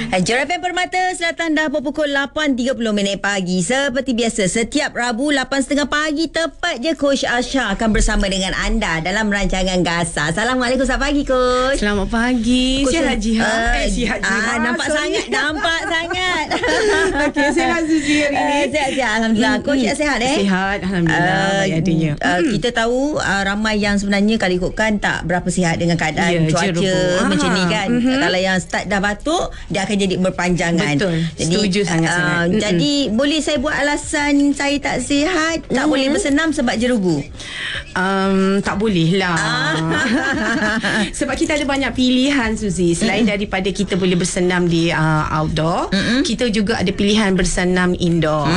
Jura FM Permata, selatan dah pukul 8.30 pagi. Seperti biasa, setiap Rabu 8.30 pagi tepat je Coach Asha akan bersama dengan anda dalam rancangan Gasa. Assalamualaikum, selamat pagi Coach. Selamat pagi. Coach, sihat Jiha. Sihat Jiha. Nampak sangat. Okey, sihat Suzy hari ni. Sihat. Alhamdulillah. Coach sihat Sihat, alhamdulillah. Baik adanya. Kita tahu ramai yang sebenarnya kalau ikutkan tak berapa sihat dengan keadaan cuaca macam ni kan. Kalau yang start dah batuk, dia akan jadi berpanjangan. Betul. Jadi, setuju sangat-sangat. Jadi boleh saya buat alasan saya tak sihat, tak boleh bersenam sebab jerugu? Tak boleh lah. Sebab kita ada banyak pilihan, Suzy. Selain daripada kita boleh bersenam di outdoor, kita juga ada pilihan bersenam indoor.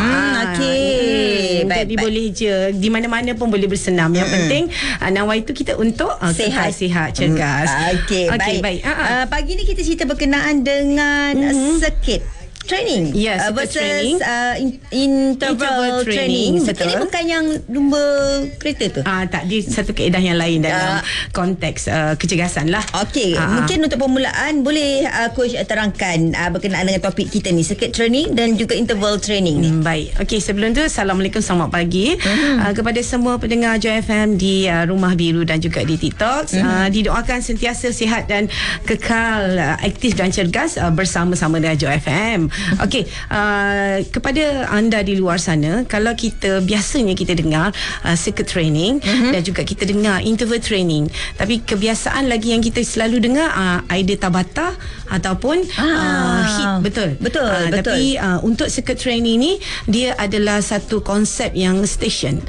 Okey. Jadi boleh je di mana-mana pun boleh bersenam. Yang penting nawai itu kita untuk sihat, cergas. Okey, baik. Pagi ni kita cerita berkenaan dengan circuit training versus interval training. Circuit ni bukan yang lumba kereta tu? Tak, dia satu kaedah yang lain dalam konteks kecergasan lah. Okey, mungkin untuk permulaan boleh Coach terangkan berkenaan dengan topik kita ni, circuit training dan juga interval training ni. Baik. Okey, sebelum tu Assalamualaikum, selamat pagi kepada semua pendengar Joy FM di Rumah Biru dan juga di TikTok. Didoakan sentiasa sihat dan kekal aktif dan cergas bersama-sama dengan Joy FM. Okey, kepada anda di luar sana, kalau biasanya kita dengar circuit training dan juga kita dengar interval training, tapi kebiasaan lagi yang kita selalu dengar either Tabata ataupun HIIT. Betul. Tapi untuk circuit training ni, dia adalah satu konsep yang station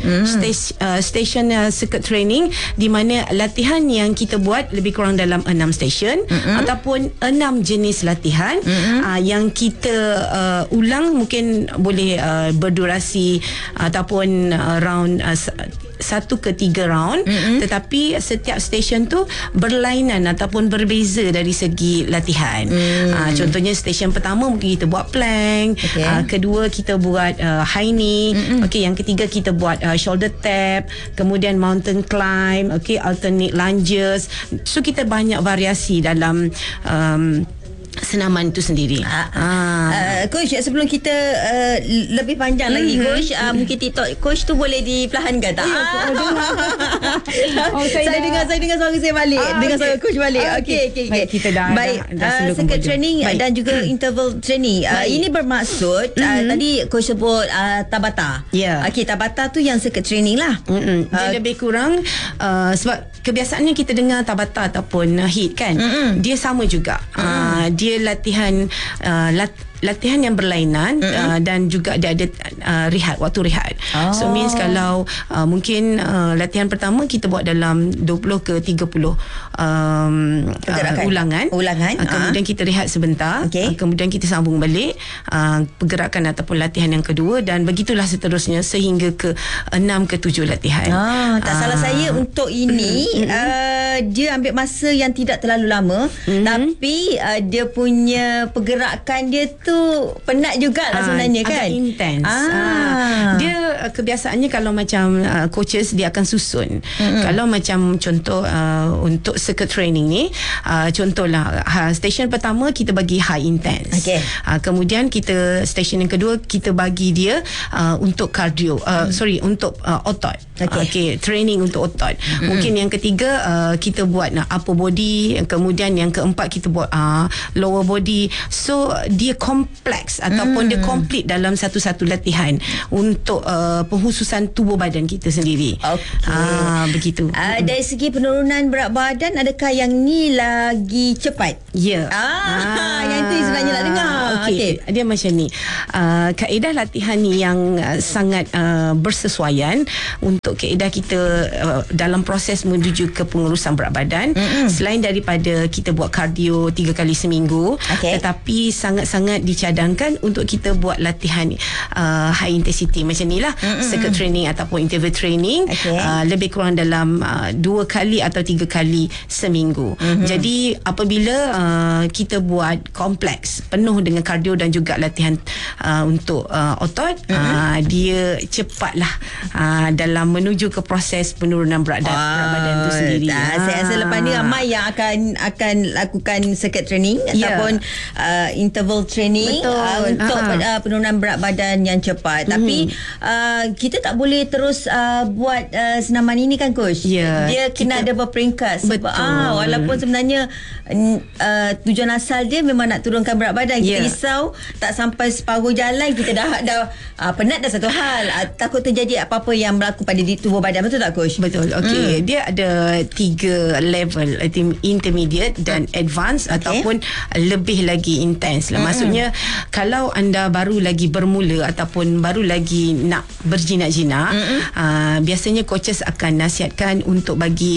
circuit training, di mana latihan yang kita buat lebih kurang dalam 6 station ataupun 6 jenis latihan yang kita ulang, mungkin boleh berdurasi ataupun round 1 ke 3 round, tetapi setiap station tu berlainan ataupun berbeza dari segi latihan. Contohnya station pertama mungkin kita buat plank, kedua kita buat high knee, yang ketiga kita buat shoulder tap, kemudian mountain climb, alternate lunges. So kita banyak variasi dalam senaman itu sendiri. Coach, sebelum kita lebih panjang lagi, Coach, mungkin TikTok Coach tu boleh diperlahankan tak? Saya dengar suara saya balik, dengar suara Coach balik. Okey. Kita dah circuit training dan juga interval training. Ini bermaksud tadi Coach sebut Tabata. Okey, Tabata tu yang circuit training lah. Dia lebih kurang sebab kebiasaannya kita dengar Tabata ataupun HIIT kan, dia sama juga. Dia latihan yang berlainan dan juga dia ada waktu rehat. So means kalau mungkin latihan pertama kita buat dalam 20 ke 30 ulangan. Kemudian kita rehat sebentar, kemudian kita sambung balik pergerakan ataupun latihan yang kedua, dan begitulah seterusnya sehingga ke 6 ke 7 latihan. Tak salah saya untuk ini dia ambil masa yang tidak terlalu lama, tapi dia punya pergerakan dia tu penat jugalah sebenarnya kan, agak intense. Dia kebiasaannya kalau macam coaches dia akan susun. Kalau macam contoh untuk circuit training ni, contohlah station pertama kita bagi high intense, kemudian kita station yang kedua kita bagi dia untuk cardio, untuk otot, training untuk otot. Mungkin yang ketiga kita buat upper body, kemudian yang keempat kita buat lower body. So dia kompleks ataupun dia komplit dalam satu-satu latihan untuk penghususan tubuh badan kita sendiri. Begitu. Dari segi penurunan berat badan, adakah yang ni lagi cepat? Ya. Yang itu sebenarnya nak dengar. Dia macam ni. Kaedah latihan ni yang sangat bersesuaian untuk kaedah kita dalam proses menuju ke pengurusan berat badan. Selain daripada kita buat kardio 3 kali seminggu, tetapi sangat-sangat dicadangkan untuk kita buat latihan high intensity macam ni lah, circuit training ataupun interval training, lebih kurang dalam 2 kali atau 3 kali seminggu. Jadi apabila kita buat kompleks penuh dengan kardio dan juga latihan untuk otot, dia cepatlah dalam menuju ke proses penurunan berat badan tu sendiri. Saya rasa lepas ni ramai yang akan lakukan circuit training ataupun interval training untuk penurunan berat badan yang cepat. Tapi kita tak boleh terus buat senaman ini kan coach. Dia kena ada berperingkat sebab walaupun sebenarnya tujuan asal dia memang nak turunkan berat badan. Kita risau tak sampai separuh jalan kita dah penat dah satu hal, takut terjadi apa-apa yang berlaku pada tubuh badan. Betul tak coach? Betul. Okey, dia ada 3 level, I think intermediate dan advanced ataupun lebih lagi intense lah. Maksudnya kalau anda baru lagi bermula ataupun baru lagi nak berjinak-jinak, biasanya coaches akan nasihatkan untuk bagi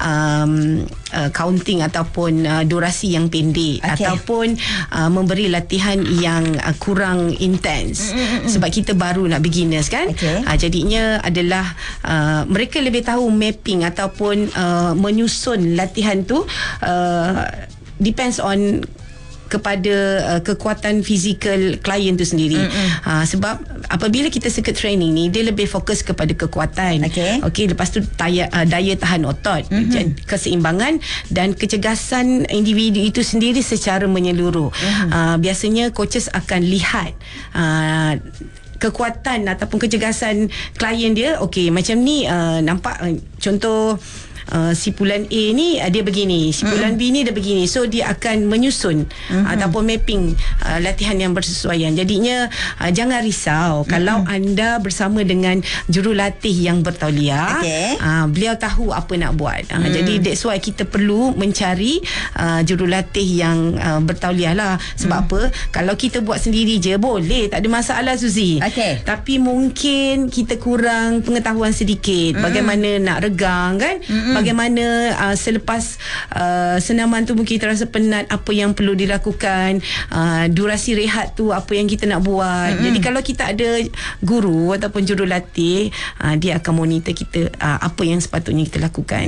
counting ataupun durasi yang pendek ataupun memberi latihan yang kurang intense sebab kita baru nak beginners kan. Jadinya adalah mereka lebih tahu mapping ataupun menyusun latihan tu depends on kepada kekuatan fizikal klien tu sendiri. Sebab apabila kita circuit training ni, dia lebih fokus kepada kekuatan. Okey, lepas tu daya tahan otot, keseimbangan dan kecergasan individu itu sendiri secara menyeluruh. Biasanya coaches akan lihat kekuatan ataupun kecergasan klien dia. Okey, macam ni nampak contoh sipulan A ni dia begini, sipulan B ni dia begini, so dia akan menyusun ataupun mapping latihan yang bersesuaian. Jadinya jangan risau kalau anda bersama dengan jurulatih yang bertauliah. Beliau tahu apa nak buat. Jadi that's why kita perlu mencari jurulatih yang bertauliah lah. Sebab apa, kalau kita buat sendiri je boleh, tak ada masalah Suzy. Tapi mungkin kita kurang pengetahuan sedikit bagaimana nak regang kan, bagaimana selepas senaman tu mungkin kita rasa penat, apa yang perlu dilakukan, durasi rehat tu apa yang kita nak buat. Jadi kalau kita ada guru ataupun jurulatih, dia akan monitor kita apa yang sepatutnya kita lakukan.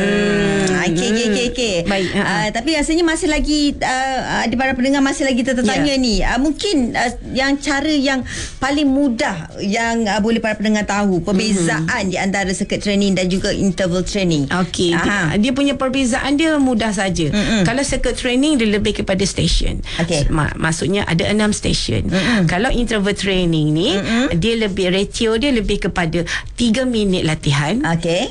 Okey. Baik. Tapi rasanya masih lagi ada para pendengar masih lagi tertanya ni. Mungkin yang cara yang paling mudah yang boleh para pendengar tahu perbezaan di antara circuit training dan juga interval training. Okey, dia punya perbezaan dia mudah saja. Kalau circuit training dia lebih kepada station. Maksudnya ada 6 station. Kalau interval training ni dia lebih, ratio dia lebih kepada 3 minit latihan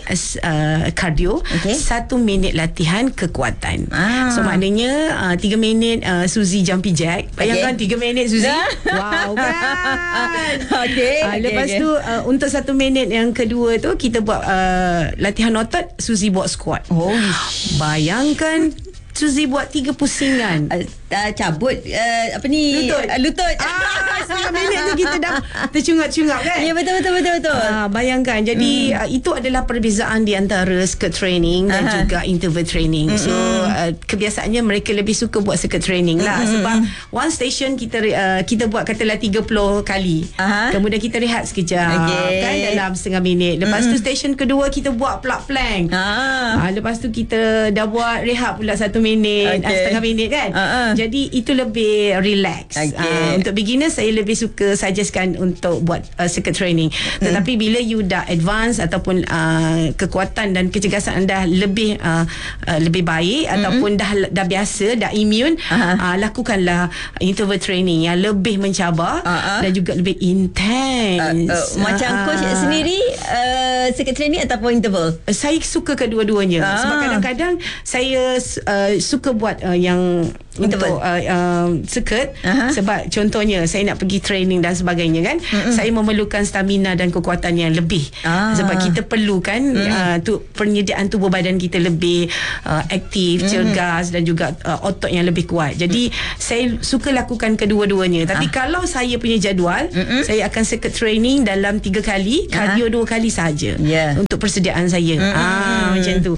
cardio, 1 minit latihan kekuatan. So maknanya 3 minit Suzy jumpy jack. Bayangkan 3 minit Suzy. Wow kan. Lepas tu untuk 1 minit yang kedua tu kita buat latihan otot, Suzy buat squat. Bayangkan Suzy buat 3 pusingan. Cabut apa ni, lutut. Setengah minit tu kita dah tercungap-cungap kan. Ya, betul. Bayangkan. Jadi itu adalah perbezaan di antara circuit training dan juga interval training. So kebiasaannya mereka lebih suka buat circuit training lah. Sebab one station kita buat katalah 30 kali. Kemudian kita rehat sekejap kan dalam setengah minit. Lepas tu station kedua kita buat plank. Lepas tu kita dah buat rehat pula 1 minit, setengah minit kan. Jadi itu lebih relax. Untuk beginner saya lebih suka suggestkan untuk buat circuit training. Tetapi bila you dah advance ataupun kekuatan dan kecergasan anda lebih baik ataupun dah biasa, dah immune, lakukanlah interval training yang lebih mencabar dan juga lebih intense. Macam coach sendiri circuit training ataupun interval? Saya suka kedua-duanya. Sebab kadang-kadang saya suka buat yang untuk circuit. Sebab contohnya saya nak pergi training dan sebagainya kan, saya memerlukan stamina dan kekuatan yang lebih. Sebab kita perlukan penyediaan tubuh badan kita lebih aktif, cergas dan juga otot yang lebih kuat. Jadi saya suka lakukan kedua-duanya. Tapi kalau saya punya jadual, saya akan circuit training dalam 3 kali, cardio 2 kali saja untuk persediaan saya. Macam tu.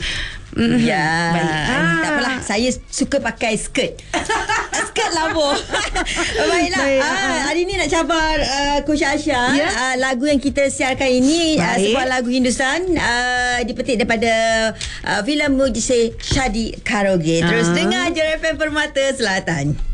Tak apalah, saya suka pakai skirt. Skirt labur. Baiklah. Hari ni nak cabar Coach Asha. Lagu yang kita siarkan ini sebuah lagu Hindustan dipetik daripada filem Mujse Shadi Karaoke. Terus dengar je FM Permata Selatan.